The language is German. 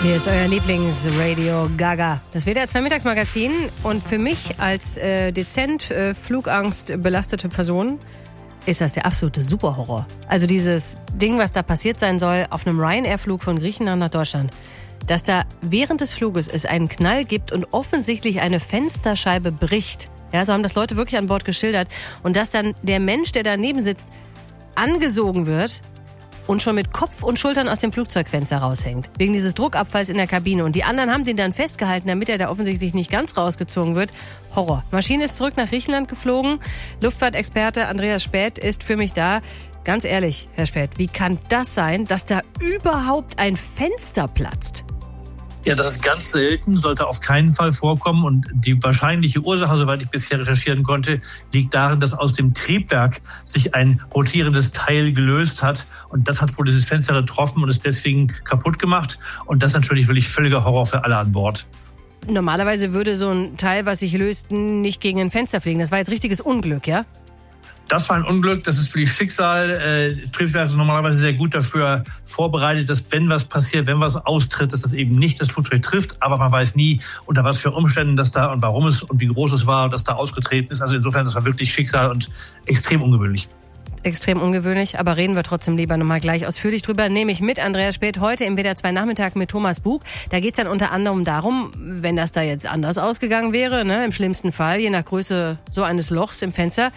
Hier ist euer Lieblingsradio Gaga, das WDR 2 Mittagsmagazin. Und für mich als dezent Flugangst belastete Person ist das der absolute Superhorror. Also dieses Ding, was da passiert sein soll auf einem Ryanair-Flug von Griechenland nach Deutschland. Dass da während des Fluges es einen Knall gibt und offensichtlich eine Fensterscheibe bricht. Ja, so haben das Leute wirklich an Bord geschildert. Und dass dann der Mensch, der daneben sitzt, angesogen wird und schon mit Kopf und Schultern aus dem Flugzeugfenster raushängt. Wegen dieses Druckabfalls in der Kabine. Und die anderen haben den dann festgehalten, damit er da offensichtlich nicht ganz rausgezogen wird. Horror. Maschine ist zurück nach Griechenland geflogen. Luftfahrtexperte Andreas Späth ist für mich da. Ganz ehrlich, Herr Späth, wie kann das sein, dass da überhaupt ein Fenster platzt? Ja, das ist ganz selten, sollte auf keinen Fall vorkommen. Und die wahrscheinliche Ursache, soweit ich bisher recherchieren konnte, liegt darin, dass aus dem Triebwerk sich ein rotierendes Teil gelöst hat. Und das hat wohl dieses Fenster getroffen und ist deswegen kaputt gemacht. Und das ist natürlich wirklich völliger Horror für alle an Bord. Normalerweise würde so ein Teil, was sich löst, nicht gegen ein Fenster fliegen. Das war jetzt richtiges Unglück, ja? Das war ein Unglück, das ist für die Schicksal. Triebwerke sind normalerweise sehr gut dafür vorbereitet, dass wenn was passiert, wenn was austritt, dass das eben nicht das Flugzeug trifft. Aber man weiß nie, unter was für Umständen das da und warum es und wie groß es war, dass da ausgetreten ist. Also insofern, das war wirklich Schicksal und extrem ungewöhnlich. Extrem ungewöhnlich, aber reden wir trotzdem lieber nochmal gleich ausführlich drüber. Nämlich mit Andreas Späth heute im WDR 2 Nachmittag mit Thomas Bug. Da geht's dann unter anderem darum, wenn das da jetzt anders ausgegangen wäre, ne, im schlimmsten Fall, je nach Größe so eines Lochs im Fenster,